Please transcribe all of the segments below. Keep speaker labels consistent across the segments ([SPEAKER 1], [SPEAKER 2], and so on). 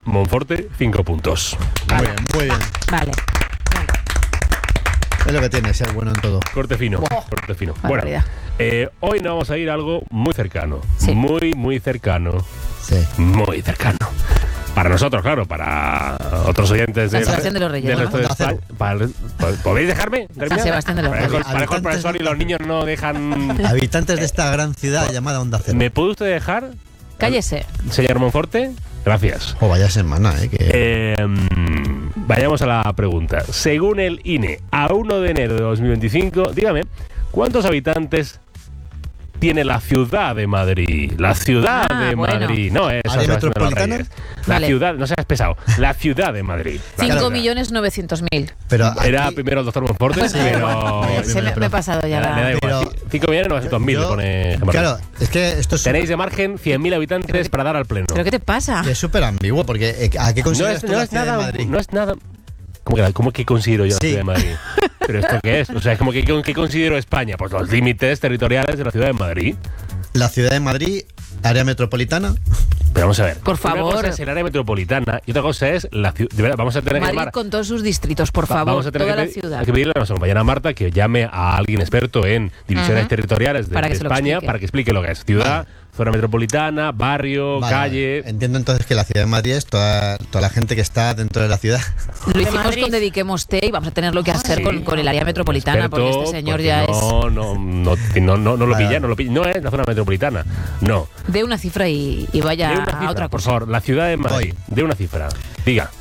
[SPEAKER 1] Monforte, 5 puntos.
[SPEAKER 2] Muy bien, muy bien.
[SPEAKER 3] Vale.
[SPEAKER 2] Es lo que tiene, ser bueno en todo.
[SPEAKER 1] Corte fino, corte fino. Bueno,
[SPEAKER 3] Barbaridad.
[SPEAKER 1] hoy nos vamos a ir a algo muy cercano.
[SPEAKER 3] Sí.
[SPEAKER 1] Muy cercano.
[SPEAKER 2] Sí.
[SPEAKER 1] Muy cercano. Para nosotros, claro, para otros oyentes
[SPEAKER 3] San Sebastián de los Reyes,
[SPEAKER 1] del
[SPEAKER 3] ¿no?
[SPEAKER 1] resto de España. ¿Podéis dejarme terminar?
[SPEAKER 3] San Sebastián de los
[SPEAKER 1] Parejo
[SPEAKER 3] Reyes.
[SPEAKER 1] el profesor y los niños no dejan...
[SPEAKER 2] Habitantes de esta gran ciudad llamada Onda Cero.
[SPEAKER 1] ¿Me puede usted dejar,
[SPEAKER 3] Cállese.
[SPEAKER 1] señor Monforte? Gracias.
[SPEAKER 2] Oh, vaya semana, que...
[SPEAKER 1] Vayamos a la pregunta. Según el INE, a 1 de enero de 2025, dígame, ¿cuántos habitantes tiene la ciudad de Madrid? La ciudad de
[SPEAKER 3] bueno.
[SPEAKER 1] Madrid. No es
[SPEAKER 2] ¿Área metropolitana?
[SPEAKER 1] La
[SPEAKER 3] Vale.
[SPEAKER 1] ciudad, no seas pesado. La ciudad de Madrid.
[SPEAKER 3] 5.900.000.
[SPEAKER 2] Pero aquí-
[SPEAKER 1] Era primero el doctor Monforte, pero...
[SPEAKER 3] Me he pasado ya
[SPEAKER 1] Me da
[SPEAKER 3] la...
[SPEAKER 1] igual.
[SPEAKER 2] Pero-
[SPEAKER 1] 5.900.000
[SPEAKER 2] yo-
[SPEAKER 1] pone Gemma.
[SPEAKER 2] Claro, es que esto es
[SPEAKER 1] Tenéis de margen 100.000 habitantes para dar al pleno.
[SPEAKER 3] ¿Pero qué te pasa?
[SPEAKER 2] que es súper ambiguo, porque ¿a qué
[SPEAKER 1] No
[SPEAKER 2] consideras
[SPEAKER 1] es,
[SPEAKER 2] tú
[SPEAKER 1] no
[SPEAKER 2] la
[SPEAKER 1] es
[SPEAKER 2] ciudad
[SPEAKER 1] nada...
[SPEAKER 2] de Madrid?
[SPEAKER 1] No es nada... ¿Cómo que considero yo la
[SPEAKER 2] Sí.
[SPEAKER 1] ciudad de Madrid? ¿Pero esto qué es? O sea, es como que ¿qué considero España? Pues los límites territoriales de la ciudad de Madrid.
[SPEAKER 2] La ciudad de Madrid, área metropolitana.
[SPEAKER 1] Pero vamos a ver.
[SPEAKER 3] Por favor.
[SPEAKER 1] Una cosa es el área metropolitana y otra cosa es la ciudad. De verdad, vamos a tener que
[SPEAKER 3] Madrid
[SPEAKER 1] llamar.
[SPEAKER 3] con todos sus distritos, por favor.
[SPEAKER 1] Vamos a tener
[SPEAKER 3] Toda la
[SPEAKER 1] que
[SPEAKER 3] ciudad.
[SPEAKER 1] pedirle a nuestra compañera Marta que llame a alguien experto en divisiones territoriales de,
[SPEAKER 3] Para que
[SPEAKER 1] de
[SPEAKER 3] se lo
[SPEAKER 1] España
[SPEAKER 3] explique.
[SPEAKER 1] para que explique lo que es ciudad, zona metropolitana, barrio,
[SPEAKER 2] Vale,
[SPEAKER 1] calle.
[SPEAKER 2] Entiendo entonces que la ciudad de Madrid es toda la gente que está dentro de la ciudad.
[SPEAKER 3] Lo hicimos
[SPEAKER 4] Madrid.
[SPEAKER 3] con Dediquemos Té y vamos a tenerlo que hacer
[SPEAKER 1] sí.
[SPEAKER 3] con el área metropolitana, porque
[SPEAKER 1] Experto,
[SPEAKER 3] este señor
[SPEAKER 1] porque
[SPEAKER 3] ya es...
[SPEAKER 1] no lo pilla, no lo pilla. No es la zona metropolitana. No.
[SPEAKER 3] De una cifra y vaya
[SPEAKER 1] De una cifra,
[SPEAKER 3] a otra
[SPEAKER 1] por
[SPEAKER 3] cosa.
[SPEAKER 1] favor, la ciudad de Madrid.
[SPEAKER 2] Voy.
[SPEAKER 1] De una cifra. Diga.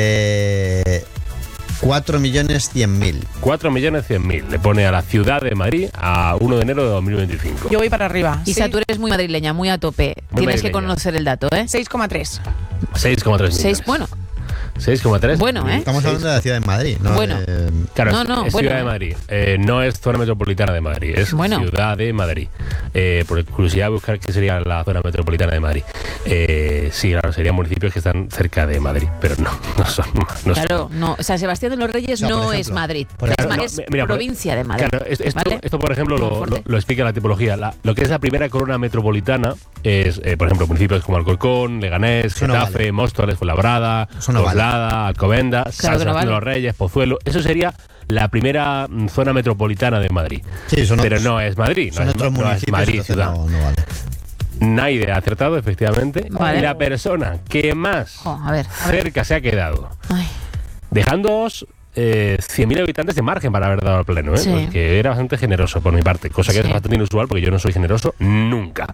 [SPEAKER 2] 4.100.000.
[SPEAKER 1] 4.100.000 le pone a la ciudad de Madrid a 1 de enero de 2025.
[SPEAKER 4] Yo voy para arriba.
[SPEAKER 3] Isa, tú eres muy madrileña, muy a tope.
[SPEAKER 1] Muy
[SPEAKER 3] Tienes que
[SPEAKER 1] madrileña.
[SPEAKER 3] conocer el dato, ¿eh?
[SPEAKER 4] 6,3.
[SPEAKER 1] 6,3 millones.
[SPEAKER 3] 6, bueno.
[SPEAKER 1] 6,3.
[SPEAKER 3] Bueno, ¿eh?
[SPEAKER 2] Estamos hablando de la ciudad de Madrid, ¿no?
[SPEAKER 3] Bueno.
[SPEAKER 1] Claro,
[SPEAKER 3] No,
[SPEAKER 1] es
[SPEAKER 3] bueno,
[SPEAKER 1] Ciudad de Madrid. No es zona metropolitana de Madrid, es
[SPEAKER 3] Bueno.
[SPEAKER 1] Ciudad de Madrid. Por curiosidad, buscar qué sería la zona metropolitana de Madrid. Sí, claro, serían municipios que están cerca de Madrid, pero no son.
[SPEAKER 3] Claro, no. San Sebastián de los Reyes
[SPEAKER 2] No, por
[SPEAKER 3] no
[SPEAKER 2] ejemplo,
[SPEAKER 3] es Madrid.
[SPEAKER 2] por
[SPEAKER 3] Es,
[SPEAKER 2] ejemplo,
[SPEAKER 1] mira,
[SPEAKER 3] provincia de Madrid.
[SPEAKER 1] Claro,
[SPEAKER 3] ¿vale?
[SPEAKER 1] esto, por ejemplo,
[SPEAKER 3] Monforte.
[SPEAKER 1] lo explica la tipología. Lo que es la primera corona metropolitana es, por ejemplo, municipios como Alcorcón, Leganés,
[SPEAKER 2] Eso no
[SPEAKER 1] Getafe,
[SPEAKER 2] vale.
[SPEAKER 1] Móstoles, Fuenlabrada,
[SPEAKER 2] Eso no vale.
[SPEAKER 1] Coslada, Alcobendas, San
[SPEAKER 3] Claro que no
[SPEAKER 1] Sebastián de
[SPEAKER 3] vale.
[SPEAKER 1] los Reyes, Pozuelo. Eso sería la primera zona metropolitana de Madrid.
[SPEAKER 2] Sí, son
[SPEAKER 1] Pero
[SPEAKER 2] otros-
[SPEAKER 1] no es Madrid,
[SPEAKER 2] Son
[SPEAKER 1] no
[SPEAKER 2] otros
[SPEAKER 1] es
[SPEAKER 2] municipios,
[SPEAKER 1] Madrid
[SPEAKER 2] entonces
[SPEAKER 1] ciudad.
[SPEAKER 2] no vale.
[SPEAKER 1] Naide ha acertado, efectivamente.
[SPEAKER 3] Vale.
[SPEAKER 1] Y la persona que más
[SPEAKER 3] Jo, a ver.
[SPEAKER 1] cerca se ha quedado,
[SPEAKER 3] Ay,
[SPEAKER 1] dejándoos 100.000 habitantes de margen para haber dado al pleno,
[SPEAKER 3] Sí.
[SPEAKER 1] que era bastante generoso por mi parte, cosa que
[SPEAKER 3] Sí.
[SPEAKER 1] es bastante inusual porque yo no soy generoso nunca.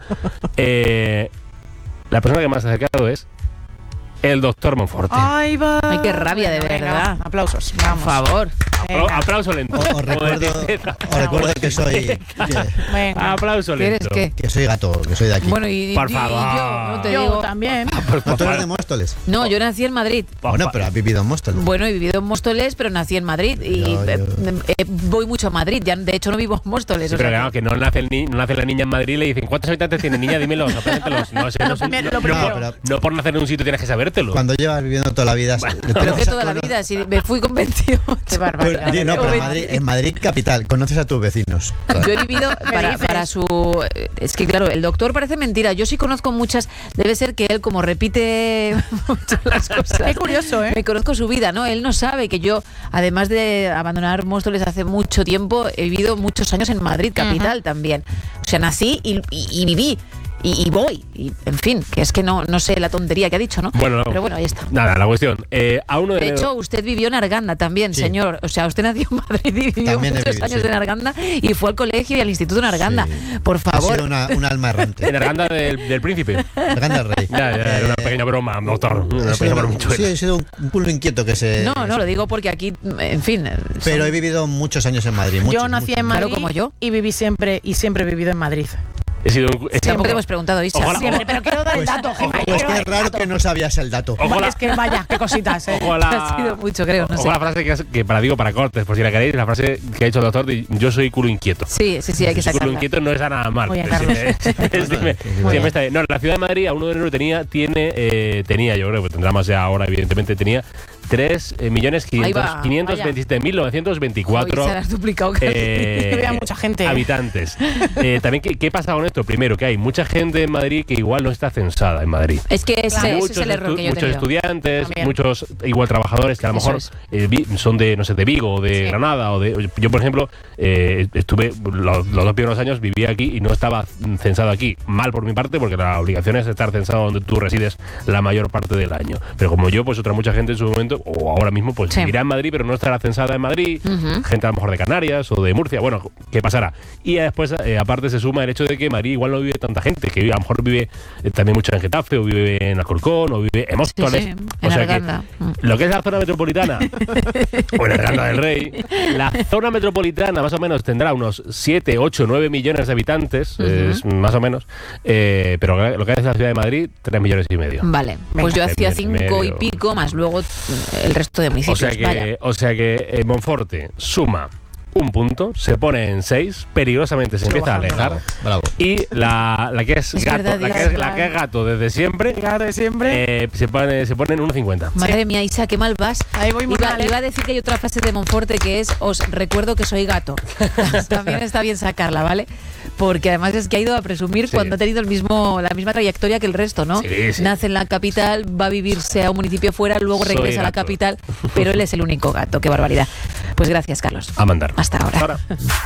[SPEAKER 1] La persona que más se ha acercado es el doctor Monforte.
[SPEAKER 4] Ay, va.
[SPEAKER 3] Ay, qué rabia, de
[SPEAKER 4] Venga,
[SPEAKER 3] verdad.
[SPEAKER 4] Aplausos.
[SPEAKER 3] por
[SPEAKER 4] Vamos.
[SPEAKER 3] favor.
[SPEAKER 4] Venga.
[SPEAKER 1] Aplauso lento.
[SPEAKER 2] Os recuerdo que soy
[SPEAKER 4] Venga.
[SPEAKER 1] Aplauso
[SPEAKER 3] ¿Quieres
[SPEAKER 1] lento.
[SPEAKER 3] qué?
[SPEAKER 2] que soy gato, que soy de aquí.
[SPEAKER 3] Bueno, y
[SPEAKER 1] Por
[SPEAKER 3] y
[SPEAKER 1] favor.
[SPEAKER 3] yo, no te
[SPEAKER 4] Yo
[SPEAKER 3] digo...
[SPEAKER 4] también.
[SPEAKER 2] No, tú eres de Móstoles.
[SPEAKER 3] No, yo nací en Madrid.
[SPEAKER 2] Bueno, pero has vivido en Móstoles.
[SPEAKER 3] Bueno, he vivido en Móstoles, pero nací en Madrid y
[SPEAKER 2] Yo-
[SPEAKER 3] voy mucho a Madrid. Ya, de hecho, no vivo en Móstoles.
[SPEAKER 1] Sí,
[SPEAKER 3] o
[SPEAKER 1] pero
[SPEAKER 3] sea
[SPEAKER 1] claro, que no nace la niña en Madrid y le dicen ¿cuántos habitantes tiene niña? Dímelos, apréntelos. No sé, no sé.
[SPEAKER 4] Lo primero.
[SPEAKER 2] pero
[SPEAKER 1] No por nacer en un sitio tienes que sabértelo.
[SPEAKER 2] cuando llevas viviendo toda la vida...
[SPEAKER 3] pero que toda la vida, si me fui con 28.
[SPEAKER 4] Qué barbaridad.
[SPEAKER 2] No, pero en Madrid capital, conoces a tus vecinos.
[SPEAKER 3] Yo he vivido
[SPEAKER 4] dices?
[SPEAKER 3] para su... Es que claro, el doctor parece mentira. Yo sí conozco muchas. Debe ser que él, como repite mucho las cosas.
[SPEAKER 4] Qué curioso, ¿eh?
[SPEAKER 3] Me conozco su vida, ¿no? Él no sabe que yo, además de abandonar Móstoles hace mucho tiempo, he vivido muchos años en Madrid, capital también. O sea, nací y viví. Y voy. Y, en fin, que es que no sé la tontería que ha dicho, ¿no?
[SPEAKER 1] Bueno,
[SPEAKER 3] Pero bueno, ahí está.
[SPEAKER 1] Nada, la cuestión. A uno
[SPEAKER 3] De hecho, usted vivió en Arganda también,
[SPEAKER 2] Sí.
[SPEAKER 3] señor. O sea, usted nació en Madrid y vivió
[SPEAKER 2] También he
[SPEAKER 3] muchos
[SPEAKER 2] vivido,
[SPEAKER 3] años
[SPEAKER 2] sí.
[SPEAKER 3] en Arganda y fue al colegio y al instituto en Arganda.
[SPEAKER 2] Sí.
[SPEAKER 3] Por
[SPEAKER 2] Ha
[SPEAKER 3] favor.
[SPEAKER 2] sido un alma errante.
[SPEAKER 1] en Arganda del Príncipe.
[SPEAKER 2] Arganda del Rey.
[SPEAKER 1] Ya, era una pequeña broma, doctor. Una
[SPEAKER 2] He
[SPEAKER 1] pequeña broma.
[SPEAKER 2] sido, sí, he sido un pueblo inquieto que se...
[SPEAKER 3] No, lo digo porque aquí, en fin.
[SPEAKER 2] Pero he vivido muchos años en Madrid.
[SPEAKER 4] Yo nací en Madrid
[SPEAKER 3] Claro, como yo.
[SPEAKER 4] y viví siempre y siempre he vivido en Madrid.
[SPEAKER 1] He sido
[SPEAKER 3] Siempre te hemos preguntado, Isa.
[SPEAKER 1] Ojalá-
[SPEAKER 4] Siempre, pero quiero dar el dato, Gemma.
[SPEAKER 2] Pues
[SPEAKER 4] quiero
[SPEAKER 2] qué
[SPEAKER 4] dar el
[SPEAKER 2] raro
[SPEAKER 4] dato.
[SPEAKER 2] que no sabías el dato.
[SPEAKER 1] Ojalá-
[SPEAKER 4] Es que vaya, qué cositas, ¿eh?
[SPEAKER 1] Ojo a
[SPEAKER 3] Ha sido mucho, creo, no
[SPEAKER 1] ojo
[SPEAKER 3] sé.
[SPEAKER 1] a la frase que para cortes, por si la queréis, la frase que ha dicho el doctor de yo soy culo inquieto.
[SPEAKER 3] Sí, hay que
[SPEAKER 1] Culo
[SPEAKER 3] sacarla.
[SPEAKER 1] inquieto no está nada mal.
[SPEAKER 4] Muy bien, Carlos.
[SPEAKER 1] Siempre está bien. No, la ciudad de Madrid a 1 de enero tenía, yo creo que tendrá más ya ahora, evidentemente, tenía 3.527.924
[SPEAKER 3] Hoy se las duplicado casi.
[SPEAKER 4] Había mucha gente.
[SPEAKER 1] habitantes. También, ¿qué pasa con esto? Primero, que hay mucha gente en Madrid que igual no está censada en Madrid.
[SPEAKER 3] Es que ese es el error que yo he
[SPEAKER 1] Muchos
[SPEAKER 3] tenido.
[SPEAKER 1] estudiantes,
[SPEAKER 4] También.
[SPEAKER 1] muchos igual trabajadores que a lo
[SPEAKER 3] Eso
[SPEAKER 1] mejor
[SPEAKER 3] es.
[SPEAKER 1] son de, no sé, de Vigo o de
[SPEAKER 4] Sí.
[SPEAKER 1] Granada o de. Yo, por ejemplo, estuve los 2 primeros años viví aquí y no estaba censado aquí. Mal por mi parte, porque la obligación es estar censado donde tú resides la mayor parte del año. Pero como yo, pues otra mucha gente en su momento, o ahora mismo, pues
[SPEAKER 3] Sí.
[SPEAKER 1] vivirá en Madrid, pero no estará censada en Madrid. Gente a lo mejor de Canarias o de Murcia. Bueno, ¿qué pasará? Y después, aparte, se suma el hecho de que Madrid igual no vive tanta gente, que a lo mejor vive también mucho en Getafe, o vive en Alcorcón, o vive en Móstoles.
[SPEAKER 3] Sí,
[SPEAKER 1] O
[SPEAKER 3] en
[SPEAKER 1] sea
[SPEAKER 3] Arganda.
[SPEAKER 1] que lo que es la zona metropolitana, o en Arganda del Rey, la zona metropolitana más o menos tendrá unos 7, 8, 9 millones de habitantes, es más o menos, pero lo que es la ciudad de Madrid, 3 millones y medio.
[SPEAKER 3] Vale, pues yo hacía 5 y
[SPEAKER 1] medio.
[SPEAKER 3] pico, más luego el resto de municipios. Vaya.
[SPEAKER 1] O sea que Monforte suma un punto, se pone en 6, peligrosamente se empieza a alejar.
[SPEAKER 2] Bravo.
[SPEAKER 1] Y la que es
[SPEAKER 3] Es
[SPEAKER 1] gato,
[SPEAKER 3] verdad,
[SPEAKER 1] la que es gato desde siempre,
[SPEAKER 4] Claro, de siempre.
[SPEAKER 1] se pone en 1,50.
[SPEAKER 3] Madre mía, Isa, qué mal vas.
[SPEAKER 4] Ahí voy muy mal, ¿eh?
[SPEAKER 3] Iba a decir que hay otra frase de Monforte que es: os recuerdo que soy gato. También está bien sacarla, ¿vale? Porque además es que ha ido a presumir
[SPEAKER 1] Sí.
[SPEAKER 3] cuando ha tenido la misma trayectoria que el resto, ¿no?
[SPEAKER 1] Sí, sí.
[SPEAKER 3] Nace en la capital, va a vivirse a un municipio fuera, luego
[SPEAKER 1] Soy
[SPEAKER 3] regresa a la
[SPEAKER 1] gato.
[SPEAKER 3] capital, pero él es el único gato. Qué barbaridad. Pues gracias, Carlos.
[SPEAKER 1] A mandar.
[SPEAKER 3] Hasta ahora.
[SPEAKER 1] Hasta ahora.